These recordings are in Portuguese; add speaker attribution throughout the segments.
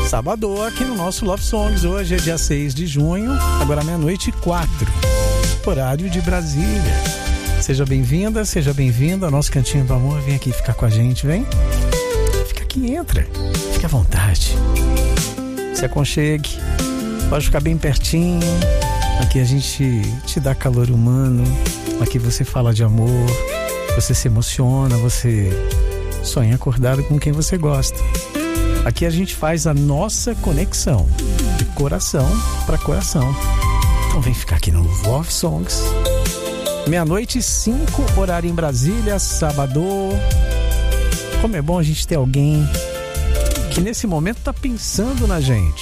Speaker 1: Sábado aqui no nosso Love Songs. Hoje é dia 6 de junho, agora 00:04, horário de Brasília. Seja bem-vinda, seja bem-vindo ao nosso Cantinho do Amor. Vem aqui ficar com a gente, vem. Fica aqui, entra. Fica à vontade. Se aconchegue. Pode ficar bem pertinho. Aqui a gente te dá calor humano. Aqui você fala de amor. Você se emociona, você sonha acordado com quem você gosta. Aqui a gente faz a nossa conexão de coração para coração. Então vem ficar aqui no Love Songs. 00:05, horário em Brasília, sábado. Como é bom a gente ter alguém que nesse momento tá pensando na gente.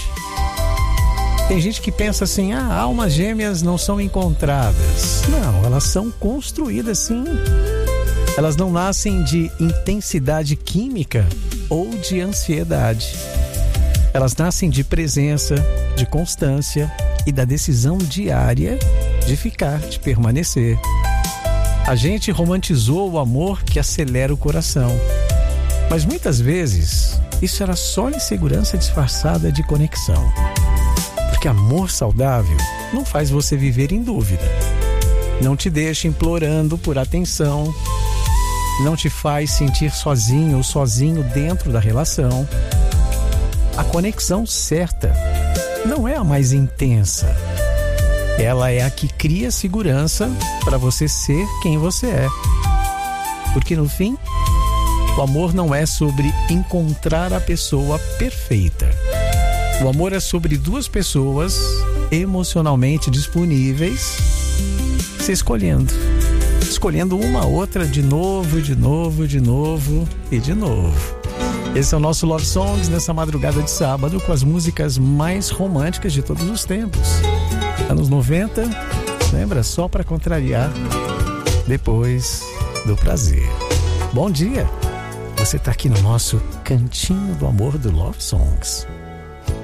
Speaker 1: Tem gente que pensa assim, almas gêmeas não são encontradas. Não, elas são construídas sim. Elas não nascem de intensidade química ou de ansiedade. Elas nascem de presença, de constância e da decisão diária de ficar, de permanecer. A gente romantizou o amor que acelera o coração. Mas muitas vezes, isso era só insegurança disfarçada de conexão. Porque amor saudável não faz você viver em dúvida. Não te deixa implorando por atenção. Não te faz sentir sozinho ou sozinho dentro da relação. A conexão certa não é a mais intensa. Ela é a que cria segurança para você ser quem você é. Porque no fim, o amor não é sobre encontrar a pessoa perfeita. O amor é sobre duas pessoas emocionalmente disponíveis se escolhendo. Escolhendo uma outra de novo, de novo, de novo e de novo. Esse é o nosso Love Songs nessa madrugada de sábado com as músicas mais românticas de todos os tempos. Anos 90, lembra? Só para contrariar, depois do prazer. Bom dia! Você tá aqui no nosso Cantinho do Amor do Love Songs.